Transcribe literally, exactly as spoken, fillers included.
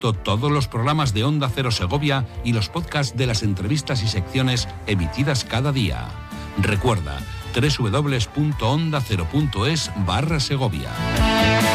todos los programas de Onda Cero Segovia y los podcasts de las entrevistas y secciones emitidas cada día. Recuerda, doble u doble u doble u punto onda cero punto es barra Segovia.